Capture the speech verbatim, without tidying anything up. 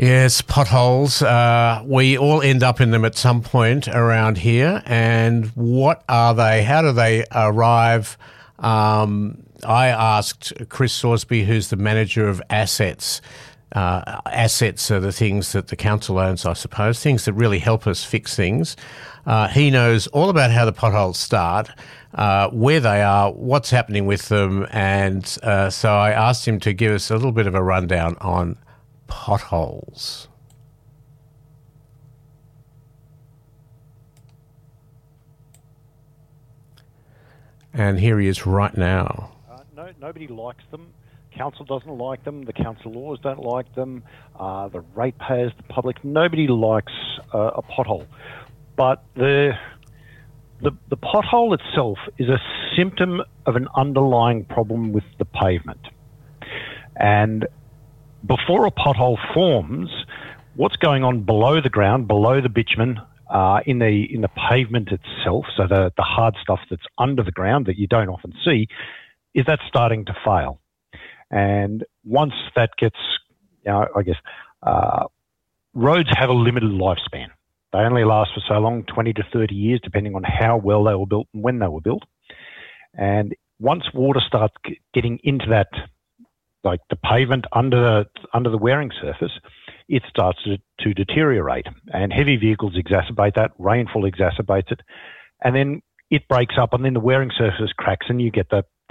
Yes, potholes. Uh, we all end up in them at some point around here. And what are they? How do they arrive? Um, I asked Chris Sorsby, who's the manager of assets. Uh, assets are the things that the council owns, I suppose, things that really help us fix things. Uh, he knows all about how the potholes start, uh, where they are, what's happening with them. And uh, so I asked him to give us a little bit of a rundown on potholes. And here he is right now. Uh, no, nobody likes them. Council doesn't like them. The council laws don't like them. Uh, the ratepayers, the public, nobody likes uh, a pothole. But the, the the pothole itself is a symptom of an underlying problem with the pavement. And before a pothole forms, what's going on below the ground, below the bitumen, uh, in the in the pavement itself, so the, the hard stuff that's under the ground that you don't often see, is that starting to fail. And once that gets, you know, I guess, uh, roads have a limited lifespan. They only last for so long, twenty to thirty years, depending on how well they were built and when they were built. And once water starts getting into that, like the pavement under the, under the wearing surface, it starts to, to deteriorate. And heavy vehicles exacerbate that, rainfall exacerbates it, and then it breaks up, and then the wearing surface cracks, and you get the,